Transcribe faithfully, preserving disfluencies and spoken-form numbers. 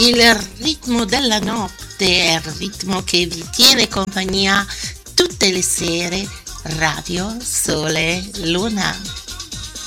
Il ritmo della notte è il ritmo che vi tiene compagnia tutte le sere. Radio Sole Luna.